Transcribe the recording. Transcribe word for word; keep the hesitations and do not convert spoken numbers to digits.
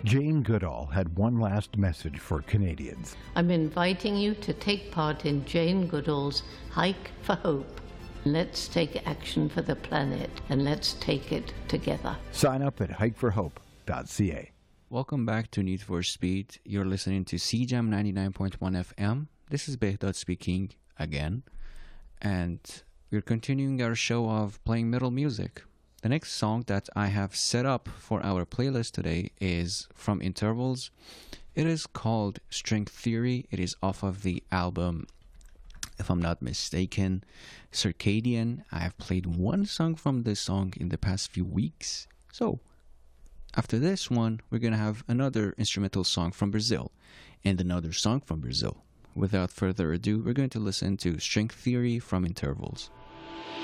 Jane Goodall had one last message for Canadians. I'm inviting you to take part in Jane Goodall's Hike for Hope. Let's take action for the planet, and let's take it together. Sign up at hike for hope dot c a. Welcome back to Need for Speed. You're listening to C J A M ninety-nine point one F M. This is Behdad speaking again. And we're continuing our show of playing metal music. The next song that I have set up for our playlist today is from Intervals. It is called String Theory. It is off of the album, if I'm not mistaken, Circadian. I have played one song from this song in the past few weeks. So, after this one, we're going to have another instrumental song from Brazil and another song from Brazil. Without further ado, we're going to listen to String Theory from Intervals.